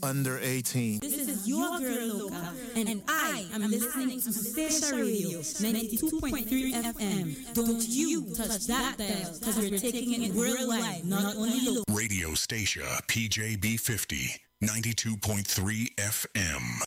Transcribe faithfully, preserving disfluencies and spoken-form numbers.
under eighteen. This is your girl Loca, and I am listening to Station Radio ninety-two point three F M. Don't you touch that dial, because we're taking it worldwide, not only local. Radio Station P J B fifty, ninety-two point three F M.